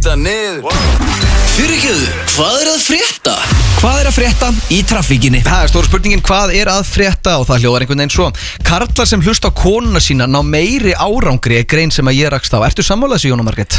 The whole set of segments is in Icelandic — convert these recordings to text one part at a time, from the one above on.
Breyta niður Fyrirgefðu, hvað að frétta? Hvað að frétta í traffíkinni? Það stóra spurningin, hvað að frétta? Og það hljóðar einhvern veginn svo: karlar sem hlusta á konuna sína ná meiri árangri grein sem að ég rakst á. Ertu sammála þessu, Jóna Margrét?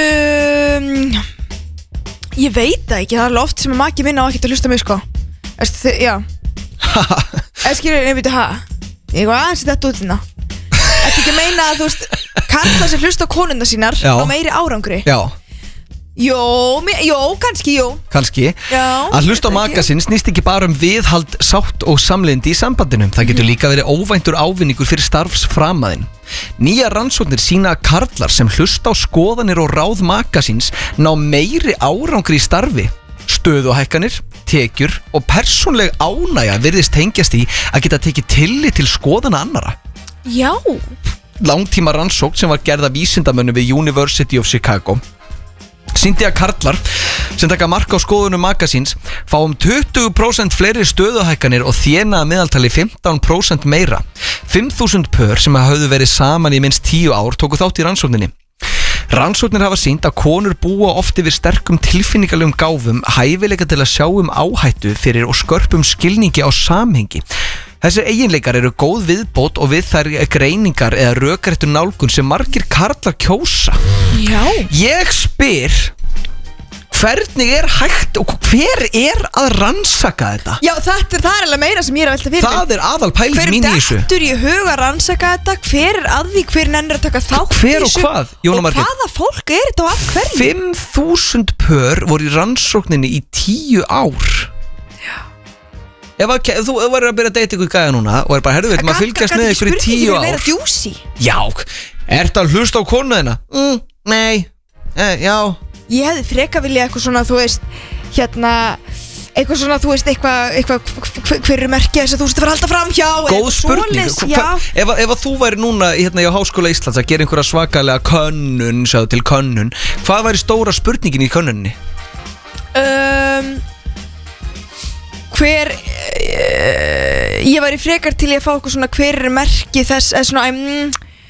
Ég veit það ekki, það er oft sem að maki minna á ekkert að hlusta mig, sko. Já. Skilur, ég veit ég var aðeins þetta út þarna. Ertu ekki að meina að, þú veist, karlar sem hlusta á konuna sínar ná meiri árangri? Já. Jó, kannski. Já, að hlusta á maka sinn snýst ekki bara viðhald, sátt og samlyndi í sambandinu. Það getur líka verið óvæntur ávinningur fyrir starfsframaðinn. Nýja rannsóknir sýna að karlar sem hlusta á skoðanir og ráð maka síns ná meiri árangri í starfi. Stöðuhækkanir, tekjur og persónleg ánægja virðist tengjast í að geta tekið tillit til skoðana annara. Já. Langtíma rannsókn sem var gerð af vísindamönnum við University of Chicago sýndi að karlar sem taka mark á skoðunum maka síns fá 20% fleiri stöðuhækkanir og þéna að meðaltali 15% meira. 5.000 pör sem hafðu verið saman í minnst 10 ár tóku þátt í rannsókninni. Rannsóknir hafa sýnt að konur búa oft yfir sterkum tilfinningalegum gáfum, hæfileika til að sjá áhættu fyrir og skörpum skilningi á samhengi. Þessir eiginleikar eru góð viðbót og við þær greiningar eða rökréttu nálgun sem margir karlar kjósa. Já. Ég spyr, hvernig hægt og hver að rannsaka þetta? Já, það er alveg meira sem ég að velta fyrir mig. Það er aðal pæling mín í þessu. Hver dettur í hug að rannsaka þetta? Hver að því? Hver nennir að taka þátt í þessu? Hver og hvað, Jóna Margrét? Og hvaða fólk þetta og af hverju? 5.000 pör voru í rannsókninni í 10 ár. Ef þú verður að byrja að deyta ykkur gæja núna og bara, herðu, maður fylgjast með ykkur í 10 ár. Meira djúsi. Já, ertu að hlusta á konu þina? Nei, já. Ég hefði freka vilja eitthvað svona, þú veist, eitthvað svona, þú veist, eitthvað hver merki þess að þú veist að fara að halda fram hjá. Góð spurning. Ef þú væri núna hjá Háskóla Íslands að gera einhverja svakalega könnun, sjáðu til könnun, hvað væri stóra spurningin í könnunni? Ég væri frekar til ég að fá eitthvað svona hver merki þess eða svona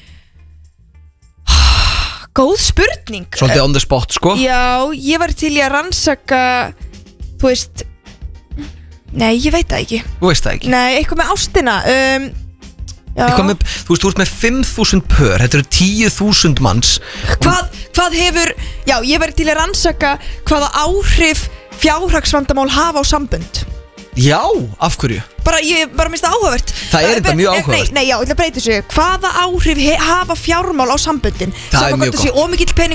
góð spurning. Svolítið on the spot, sko. Já, ég væri til ég að rannsaka, þú veist, nei, ég veit það ekki. Þú veist það ekki? Nei, eitthvað með ástina. Eitthvað með, þú ert með 5.000 pör, þetta eru 10.000 manns. Hvað hefur, já, ég væri til að rannsaka hvaða áhrif fjárhagsvandamál hafa á sambönd. Já, af hverju? Ég minnst það áhugavert. Það er þetta mjög áhugavert. Nei, já, ég ætla að breyta þessu. Hvaða áhrif hafa fjármál á samböndin? Það er mjög gott. Ómikill peningur